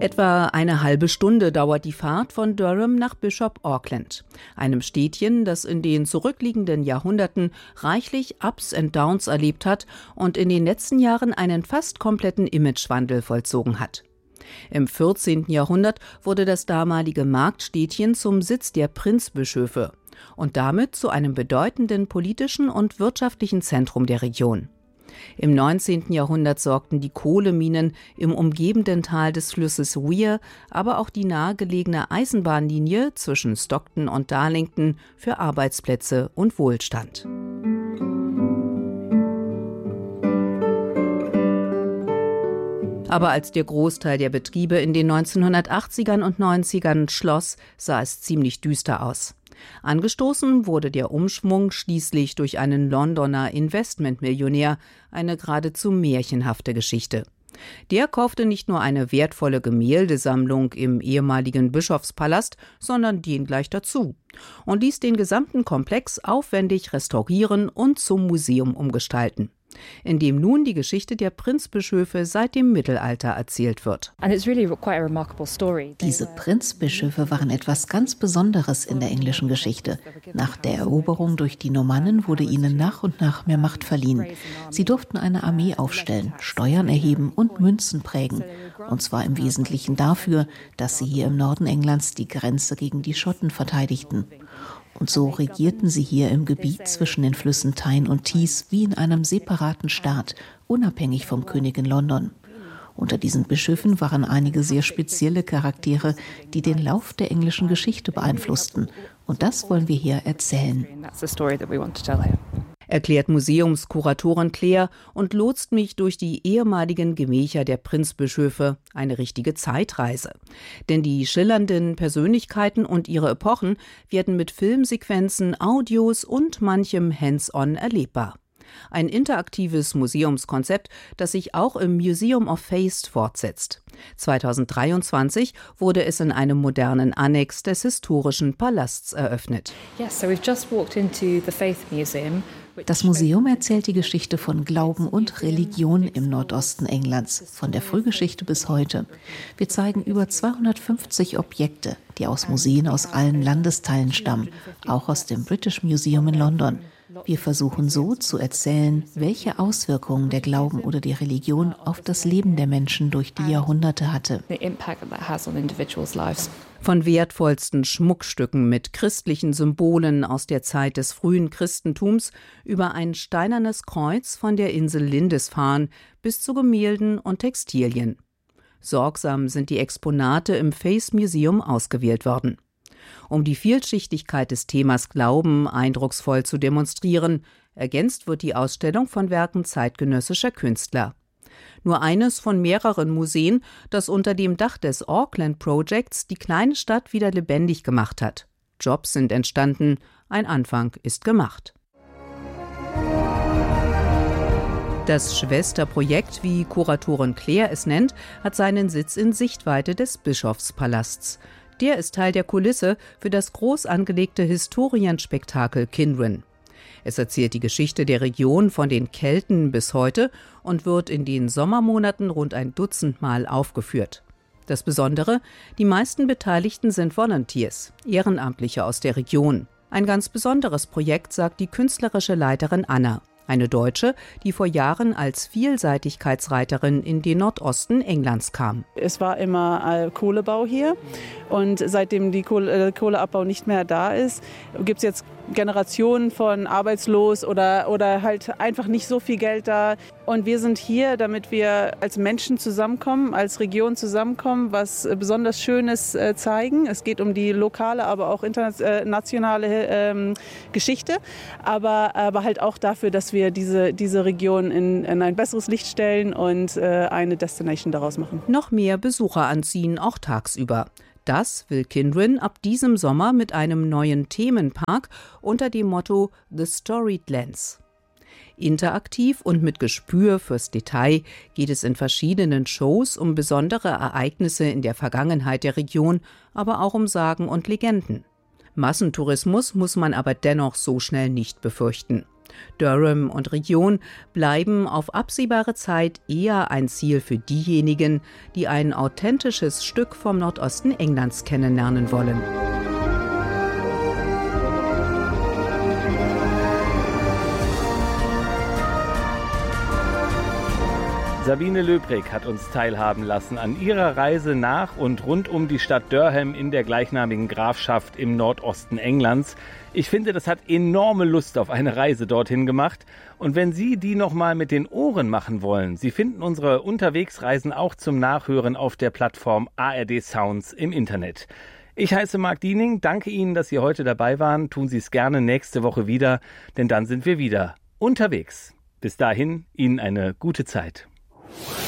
Etwa eine halbe Stunde dauert die Fahrt von Durham nach Bishop Auckland, einem Städtchen, das in den zurückliegenden Jahrhunderten reichlich Ups and Downs erlebt hat und in den letzten Jahren einen fast kompletten Imagewandel vollzogen hat. Im 14. Jahrhundert wurde das damalige Marktstädtchen zum Sitz der Prinzbischöfe und damit zu einem bedeutenden politischen und wirtschaftlichen Zentrum der Region. Im 19. Jahrhundert sorgten die Kohleminen im umgebenden Tal des Flusses Wear, aber auch die nahegelegene Eisenbahnlinie zwischen Stockton und Darlington für Arbeitsplätze und Wohlstand. Aber als der Großteil der Betriebe in den 1980ern und 90ern schloss, sah es ziemlich düster aus. Angestoßen wurde der Umschwung schließlich durch einen Londoner Investmentmillionär, eine geradezu märchenhafte Geschichte. Der kaufte nicht nur eine wertvolle Gemäldesammlung im ehemaligen Bischofspalast, sondern den gleich dazu und ließ den gesamten Komplex aufwendig restaurieren und zum Museum umgestalten, in dem nun die Geschichte der Prinzbischöfe seit dem Mittelalter erzählt wird. Diese Prinzbischöfe waren etwas ganz Besonderes in der englischen Geschichte. Nach der Eroberung durch die Normannen wurde ihnen nach und nach mehr Macht verliehen. Sie durften eine Armee aufstellen, Steuern erheben und Münzen prägen. Und zwar im Wesentlichen dafür, dass sie hier im Norden Englands die Grenze gegen die Schotten verteidigten. Und so regierten sie hier im Gebiet zwischen den Flüssen Tyne und Tees wie in einem separaten Staat, unabhängig vom König in London. Unter diesen Bischöfen waren einige sehr spezielle Charaktere, die den Lauf der englischen Geschichte beeinflussten. Und das wollen wir hier erzählen. Erklärt Museumskuratorin Claire und lotst mich durch die ehemaligen Gemächer der Prinzbischöfe, eine richtige Zeitreise. Denn die schillernden Persönlichkeiten und ihre Epochen werden mit Filmsequenzen, Audios und manchem Hands-on erlebbar. Ein interaktives Museumskonzept, das sich auch im Museum of Faith fortsetzt. 2023 wurde es in einem modernen Annex des historischen Palasts eröffnet. Das Museum erzählt die Geschichte von Glauben und Religion im Nordosten Englands, von der Frühgeschichte bis heute. Wir zeigen über 250 Objekte, die aus Museen aus allen Landesteilen stammen, auch aus dem British Museum in London. Wir versuchen so zu erzählen, welche Auswirkungen der Glauben oder die Religion auf das Leben der Menschen durch die Jahrhunderte hatte. Von wertvollsten Schmuckstücken mit christlichen Symbolen aus der Zeit des frühen Christentums über ein steinernes Kreuz von der Insel Lindisfarne bis zu Gemälden und Textilien. Sorgsam sind die Exponate im Face Museum ausgewählt worden. Um die Vielschichtigkeit des Themas Glauben eindrucksvoll zu demonstrieren, ergänzt wird die Ausstellung von Werken zeitgenössischer Künstler. Nur eines von mehreren Museen, das unter dem Dach des Auckland Projects die kleine Stadt wieder lebendig gemacht hat. Jobs sind entstanden, ein Anfang ist gemacht. Das Schwesterprojekt, wie Kuratorin Claire es nennt, hat seinen Sitz in Sichtweite des Bischofspalasts. Der ist Teil der Kulisse für das groß angelegte Historienspektakel Kinwren. Es erzählt die Geschichte der Region von den Kelten bis heute und wird in den Sommermonaten rund ein Dutzend Mal aufgeführt. Das Besondere, die meisten Beteiligten sind Volunteers, Ehrenamtliche aus der Region. Ein ganz besonderes Projekt, sagt die künstlerische Leiterin Anna. Eine Deutsche, die vor Jahren als Vielseitigkeitsreiterin in den Nordosten Englands kam. Es war immer Kohlebau hier und seitdem die Kohleabbau nicht mehr da ist, gibt es jetzt Generationen von arbeitslos oder halt einfach nicht so viel Geld da. Und wir sind hier, damit wir als Menschen zusammenkommen, als Region zusammenkommen, was besonders Schönes zeigen. Es geht um die lokale, aber auch internationale Geschichte, aber halt auch dafür, dass wir diese Region in ein besseres Licht stellen und eine Destination daraus machen. Noch mehr Besucher anziehen, auch tagsüber. Das will Kinwren ab diesem Sommer mit einem neuen Themenpark unter dem Motto The Storied Lands. Interaktiv und mit Gespür fürs Detail geht es in verschiedenen Shows um besondere Ereignisse in der Vergangenheit der Region, aber auch um Sagen und Legenden. Massentourismus muss man aber dennoch so schnell nicht befürchten. Durham und Region bleiben auf absehbare Zeit eher ein Ziel für diejenigen, die ein authentisches Stück vom Nordosten Englands kennenlernen wollen. Sabine Löbrig hat uns teilhaben lassen an ihrer Reise nach und rund um die Stadt Durham in der gleichnamigen Grafschaft im Nordosten Englands. Ich finde, das hat enorme Lust auf eine Reise dorthin gemacht. Und wenn Sie die nochmal mit den Ohren machen wollen, Sie finden unsere Unterwegsreisen auch zum Nachhören auf der Plattform ARD Sounds im Internet. Ich heiße Marc Diening, danke Ihnen, dass Sie heute dabei waren. Tun Sie es gerne nächste Woche wieder, denn dann sind wir wieder unterwegs. Bis dahin, Ihnen eine gute Zeit.